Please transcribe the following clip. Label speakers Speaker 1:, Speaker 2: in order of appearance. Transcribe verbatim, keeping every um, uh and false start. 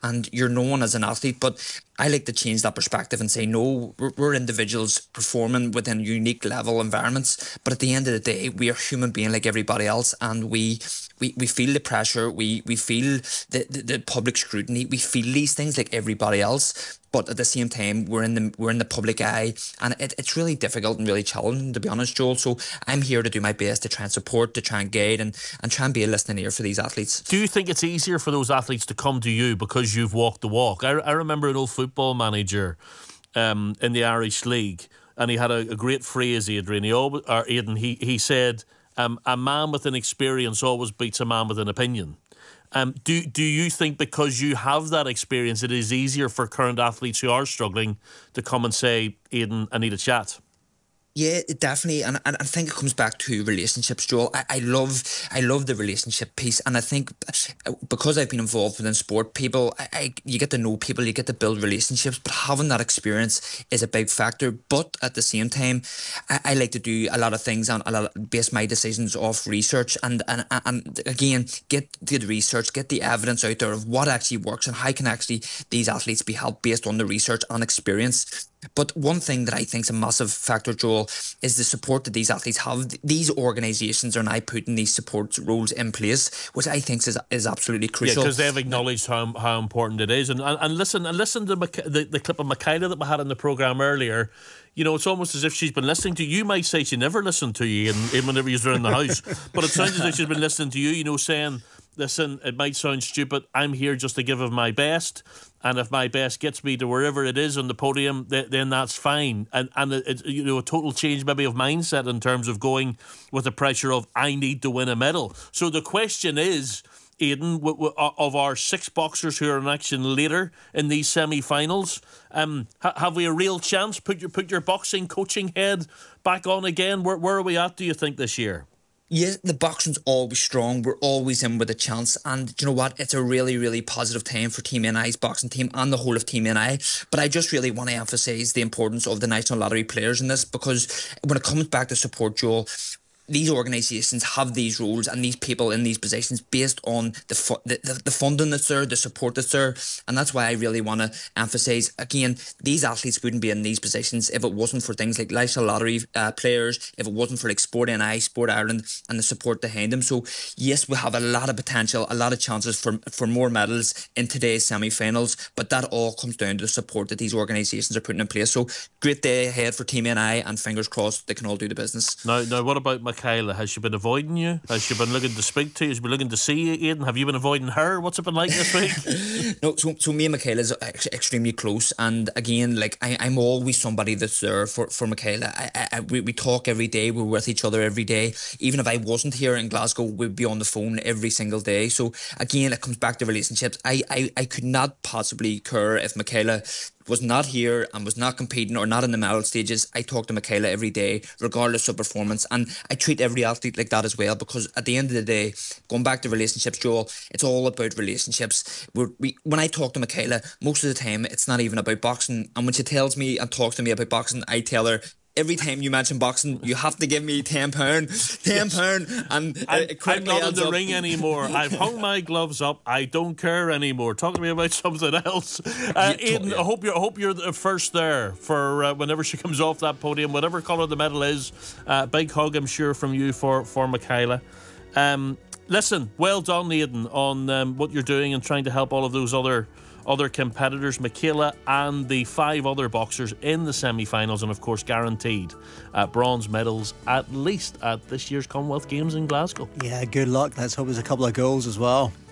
Speaker 1: and you're known as an athlete. But I like to change that perspective and say, no, we're, we're individuals performing within unique level environments. But at the end of the day, we are human beings like everybody else, and we we, we feel the pressure, we we feel the, the, the public scrutiny, we feel these things like everybody else. But at the same time, we're in the we're in the public eye, and it, it's really difficult and really challenging, to be honest, Joel. So I'm here to do my best to try and support, to try and guide, and, and try and be a listening ear for these athletes.
Speaker 2: Do you think it's easier for those athletes to come to you because you've walked the walk? I, I remember an old football manager um, in the Irish League, and he had a, a great phrase, Adrian, he always, or Aidan, he, he said, um, a man with an experience always beats a man with an opinion. Um, do do you think because you have that experience, it is easier for current athletes who are struggling to come and say, Aidan, I need a chat?
Speaker 1: Yeah, it definitely, and, and I think it comes back to relationships, Joel. I, I love I love the relationship piece, and I think because I've been involved within sport, people, I, I you get to know people, you get to build relationships, but having that experience is a big factor. But at the same time, I, I like to do a lot of things and a lot of, base my decisions off research, and, and and again, get the research, get the evidence out there of what actually works and how can actually these athletes be helped based on the research and experience. But one thing that I think is a massive factor, Joel, is the support that these athletes have. These organisations are now putting these support roles in place, which I think is is absolutely crucial.
Speaker 2: Yeah, because they've acknowledged how how important it is. And and, and listen, and listen to the, the clip of Michaela that we had in the programme earlier. You know, it's almost as if she's been listening to you. You might say she never listened to you, and even whenever you're in the house, but it sounds as if she's been listening to you. You know, saying, listen, it might sound stupid, I'm here just to give of my best, and if my best gets me to wherever it is on the podium, th- then that's fine. And and it's, you know, a total change maybe of mindset in terms of going with the pressure of I need to win a medal. So the question is, Aidan, w- w- of our six boxers who are in action later in these semi-finals, um, ha- have we a real chance? Put your put your boxing coaching head back on again. Where where are we at, do you think, this year?
Speaker 1: Yeah, the boxing's always strong. We're always in with a chance. And you know what? It's a really, really positive time for Team N I's boxing team and the whole of Team N I. But I just really want to emphasise the importance of the National Lottery players in this, because when it comes back to support, Joel, these organisations have these roles and these people in these positions based on the, fu- the, the the funding that's there, the support that's there, and that's why I really want to emphasise, again, these athletes wouldn't be in these positions if it wasn't for things like National Lottery uh, players, if it wasn't for like Sport N I, Sport Ireland, and the support behind them. So yes, we have a lot of potential, a lot of chances for for more medals in today's semi-finals, but that all comes down to the support that these organisations are putting in place. So great day ahead for Team N I, and fingers crossed they can all do the business.
Speaker 2: Now, now what about my Michaela? Has she been avoiding you? Has she been looking to speak to you? Has she been looking to see you, Aidan? Have you been avoiding her? What's it been like this week?
Speaker 1: No, so, so me and Michaela is ex- extremely close, and again, like I, I'm always somebody that's there for, for Michaela. I, I, we, we talk every day, we're with each other every day. Even if I wasn't here in Glasgow, we'd be on the phone every single day. So again, it comes back to relationships. I, I, I could not possibly care if Michaela was not here and was not competing or not in the medal stages. I talk to Michaela every day, regardless of performance, and I treat every athlete like that as well, because at the end of the day, going back to relationships, Joel, it's all about relationships. We're, we, when I talk to Michaela, most of the time it's not even about boxing, and when she tells me and talks to me about boxing, I tell her, every time you mention boxing, you have to give me ten pounds. ten pounds. And
Speaker 2: I'm, I'm not in the
Speaker 1: up.
Speaker 2: ring anymore. I've hung my gloves up. I don't care anymore. Talk to me about something else. Uh,
Speaker 1: yeah,
Speaker 2: Aidan,
Speaker 1: yeah.
Speaker 2: I hope you're, I hope you're the first there for uh, whenever she comes off that podium, whatever colour the medal is. Uh, big hug, I'm sure, from you for, for Michaela. Um, listen, well done, Aidan, on um, what you're doing and trying to help all of those other other competitors, Michaela and the five other boxers in the semi-finals, and of course guaranteed uh, bronze medals at least at this year's Commonwealth Games in Glasgow.
Speaker 3: Yeah, good luck. Let's hope there's a couple of goals as well.